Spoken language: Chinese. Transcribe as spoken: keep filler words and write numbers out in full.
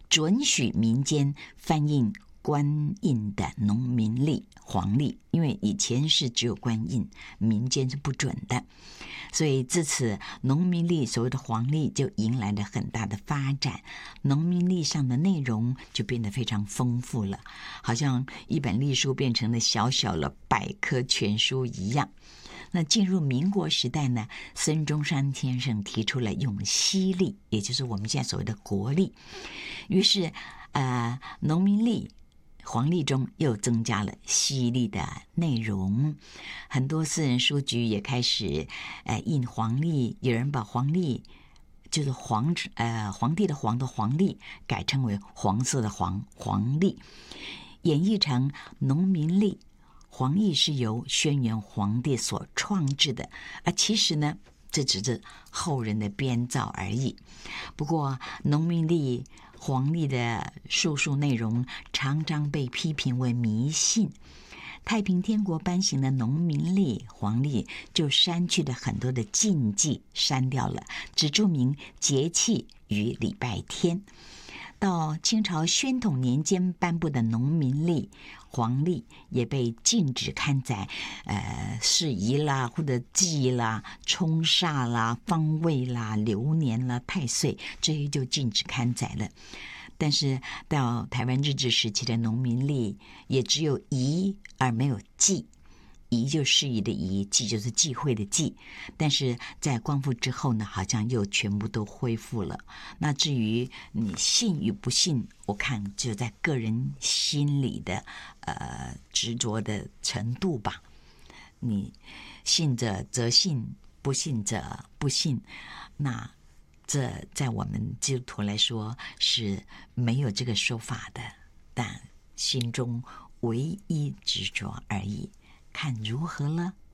准许民间翻印官印的农民历、黄历，因为以前是只有官印，民间是不准的。所以自此，农民历所谓的黄历就迎来了很大的发展，农民历上的内容就变得非常丰富了，好像一本历书变成了小小的百科全书一样。那进入民国时代呢，孙中山先生提出了用西历，也就是我们现在所谓的国历，于是呃，农民历黄历中又增加了西历的内容，很多私人书局也开始呃印黄历，有人把黄历就是皇呃皇帝的皇的黄历改称为黄色的黄黄历，演绎成农民历。黄历是由轩辕皇帝所创制的，而其实呢，这只是后人的编造而已。不过，农民历、黄历的述述内容常常被批评为迷信。太平天国颁行的农民历、黄历就删去了很多的禁忌，删掉了，只注明节气与礼拜天。到清朝宣统年间颁布的农民历、黄历也被禁止刊载，呃，事宜啦，或者祭啦、冲煞啦、方位啦、流年啦、太岁，这些就禁止刊载了。但是到台湾日治时期的农民历，也只有宜而没有忌。宜就适宜的宜，忌就是忌讳的忌。但是在光复之后呢，好像又全部都恢复了。那至于你信与不信，我看就在个人心里的呃执着的程度吧。你信者则信，不信者不信。那这在我们基督徒来说是没有这个说法的，但心中唯一执着而已。看如何了。